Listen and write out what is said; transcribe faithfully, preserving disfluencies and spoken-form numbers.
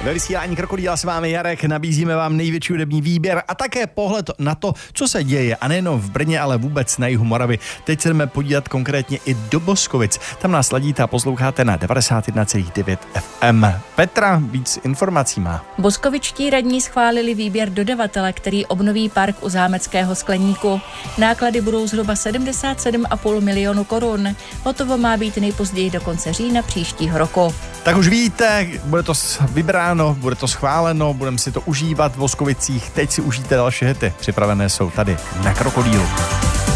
Ve vysílání Krokodýla s vámi Jarek, nabízíme vám největší hudební výběr a také pohled na to, co se děje, a nejenom v Brně, ale vůbec na jihu Moravy. Teď se jdeme podívat konkrétně i do Boskovic. Tam nás ladíte a posloucháte na devadesát jedna celá devět F M. Petra víc informací má. Boskovičtí radní schválili výběr dodavatele, který obnoví park u Zámeckého skleníku. Náklady budou zhruba sedmdesát sedm a půl milionu korun. Hotovo má být nejpozději do konce října příštího roku. Tak už víte, bude to vybráno, bude to schváleno, budeme si to užívat v Boskovicích. Teď si užijte další hity. Připravené jsou tady na Krokodýlu.